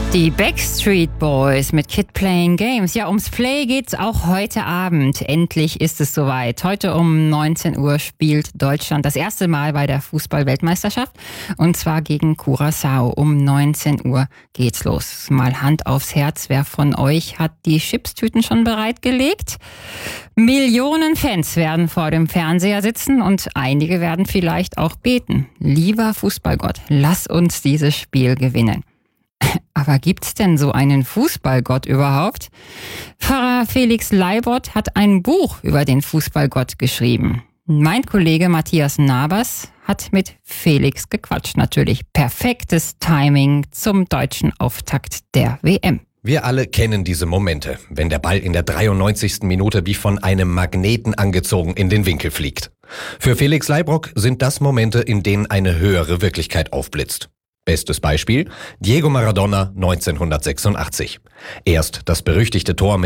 Die Backstreet Boys mit Kid Playing Games. Ja, ums Play geht's auch heute Abend. Endlich ist es soweit. Heute um 19 Uhr spielt Deutschland das erste Mal bei der Fußball-Weltmeisterschaft. Und zwar gegen Curaçao. Um 19 Uhr geht's los. Mal Hand aufs Herz. Wer von euch hat die Chipstüten schon bereitgelegt? Millionen Fans werden vor dem Fernseher sitzen und einige werden vielleicht auch beten. Lieber Fußballgott, lass uns dieses Spiel gewinnen. Aber gibt's denn so einen Fußballgott überhaupt? Pfarrer Felix Leibold hat ein Buch über den Fußballgott geschrieben. Mein Kollege Matthias Nabers hat mit Felix gequatscht. Natürlich perfektes Timing zum deutschen Auftakt der WM. Wir alle kennen diese Momente, wenn der Ball in der 93. Minute wie von einem Magneten angezogen in den Winkel fliegt. Für Felix Leibold sind das Momente, in denen eine höhere Wirklichkeit aufblitzt. Bestes Beispiel: Diego Maradona 1986. Erst das berüchtigte Tor mit